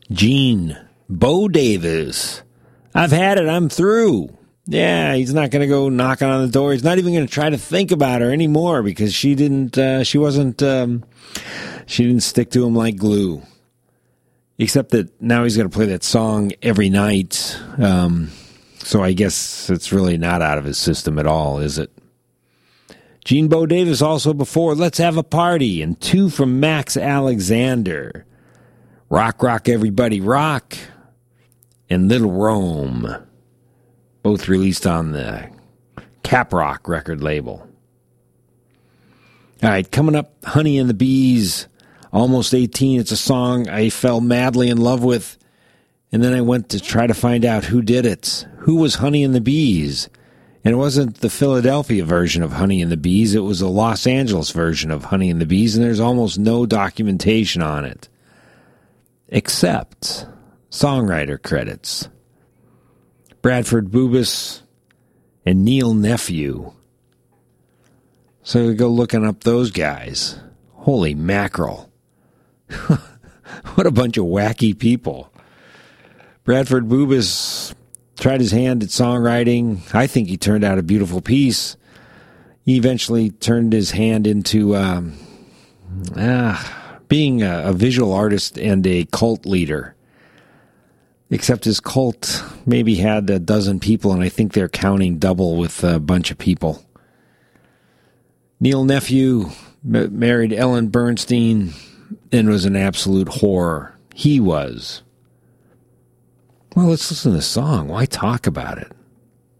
Gene Bo Davis. I've had it. I'm through. Yeah, he's not going to go knocking on the door. He's not even going to try to think about her anymore because she didn't stick to him like glue. Except that now he's going to play that song every night. So I guess it's really not out of his system at all, is it? Gene Bo Davis also before Let's Have a Party, and 2 from Max Alexander. Rock, Rock, Everybody Rock, and Little Rome. Both released on the Cap Rock record label. All right, coming up, Honey and the Bees, Almost 18. It's a song I fell madly in love with, and then I went to try to find out who did it. Who was Honey and the Bees? And it wasn't the Philadelphia version of Honey and the Bees. It was a Los Angeles version of Honey and the Bees, and there's almost no documentation on it. Except songwriter credits. Bradford Bubis and Neil Nephew. So we go looking up those guys. Holy mackerel. What a bunch of wacky people. Bradford Bubis tried his hand at songwriting. I think he turned out a beautiful piece. He eventually turned his hand into being a visual artist and a cult leader. Except his cult maybe had a dozen people, and I think they're counting double with a bunch of people. Neil Nephew married Ellen Bernstein and was an absolute whore. He was. Well, let's listen to the song. Why talk about it?